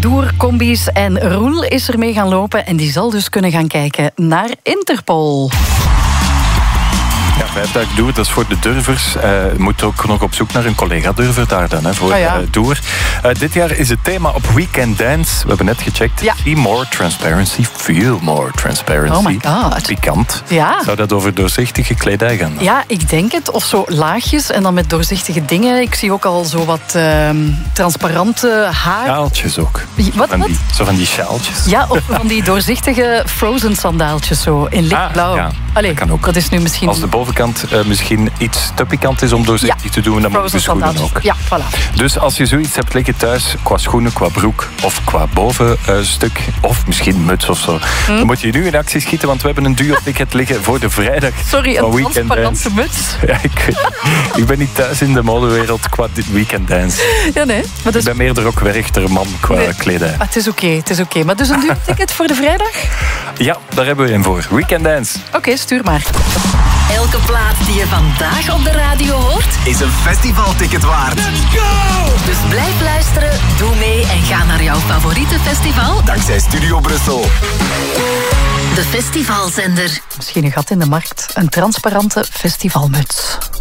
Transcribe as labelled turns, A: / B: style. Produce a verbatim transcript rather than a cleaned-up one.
A: Doer-combi's. En Roel is ermee gaan lopen en die zal dus kunnen gaan kijken naar Interpol.
B: Ja, vijf dagen Doer, dat is voor de durvers. Uh, moet ook nog op zoek naar een collega-durver daar dan, hè, voor oh ja. uh, Doer. Uh, dit jaar is het thema op Weekend Dance. We hebben net gecheckt. Ja. See more transparency, feel more transparency.
A: Oh my god.
B: Pikant.
A: Ja.
B: Zou dat over doorzichtige kledij gaan? Dan?
A: Ja, ik denk het. Of zo laagjes en dan met doorzichtige dingen. Ik zie ook al zo wat uh, transparante haar.
B: Sjaaltjes ook.
A: Wat,
B: van
A: wat?
B: Die, zo van die sjaaltjes.
A: Ja, of van die doorzichtige Frozen sandaaltjes zo, in lichtblauw.
B: Ah, ja.
A: Allee,
B: dat kan ook.
A: Dat is nu misschien...
B: Als de bovenkant uh, misschien iets te pikant is om doorzichtig ja. te doen, dan moet je schoenen ook.
A: Ja, voilà.
B: Dus als je zoiets hebt liggen thuis, qua schoenen, qua broek of qua bovenstuk, uh, of misschien muts of zo, hm. dan moet je nu in actie schieten, want we hebben een duo-ticket liggen voor de vrijdag.
A: Sorry, een transparante muts?
B: Ja, ik, weet, ik ben niet thuis in de modewereld qua Weekend Dance.
A: Ja, nee. Maar dus...
B: Ik ben meer de rockwerchter man qua nee. kledij.
A: Ah, het is oké, okay, het is oké. Okay. Maar dus een duo-ticket voor de vrijdag?
B: Ja, daar hebben we een voor. Weekend Dance.
A: Oké, okay, stuur maar.
C: Elke plaat die je vandaag op de radio hoort,
D: is een festivalticket waard. Let's go!
C: Dus blijf luisteren, doe mee en ga naar jouw favoriete festival.
D: Dankzij Studio Brussel.
C: De festivalzender.
A: Misschien een gat in de markt. Een transparante festivalmuts.